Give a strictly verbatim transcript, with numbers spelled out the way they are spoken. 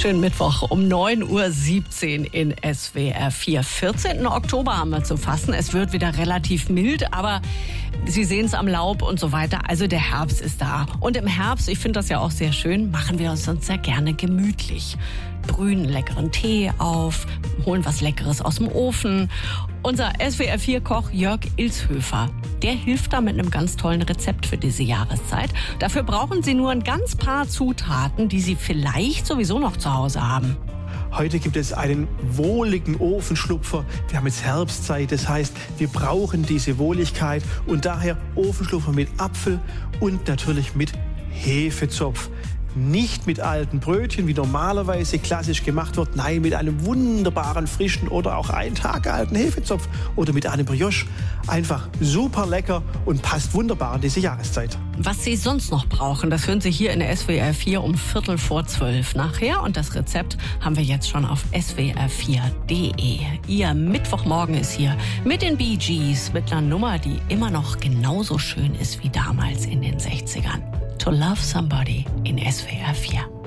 Schönen Mittwoch um neun Uhr siebzehn in S W R vier. vierzehnten Oktober haben wir zu fassen. Es wird wieder relativ mild, aber Sie sehen es am Laub und so weiter. Also der Herbst ist da. Und im Herbst, ich finde das ja auch sehr schön, machen wir uns uns sehr gerne gemütlich. Brühen leckeren Tee auf, holen was Leckeres aus dem Ofen. Unser S W R vier Koch Jörg Ilshöfer, der hilft da mit einem ganz tollen Rezept für diese Jahreszeit. Dafür brauchen Sie nur ein ganz paar Zutaten, die Sie vielleicht sowieso noch zu Hause haben. Heute gibt es einen wohligen Ofenschlupfer. Wir haben jetzt Herbstzeit, das heißt, wir brauchen diese Wohligkeit und daher Ofenschlupfer mit Apfel und natürlich mit Hefezopf. Nicht mit alten Brötchen, wie normalerweise klassisch gemacht wird. Nein, mit einem wunderbaren, frischen oder auch einen Tag alten Hefezopf oder mit einem Brioche. Einfach super lecker und passt wunderbar an diese Jahreszeit. Was Sie sonst noch brauchen, das hören Sie hier in der S W R vier um Viertel vor zwölf nachher. Und das Rezept haben wir jetzt schon auf S W R vier Punkt de. Ihr Mittwochmorgen ist hier mit den Bee Gees, mit einer Nummer, die immer noch genauso schön ist wie damals in den sechzigern. To Love Somebody in S W R vier.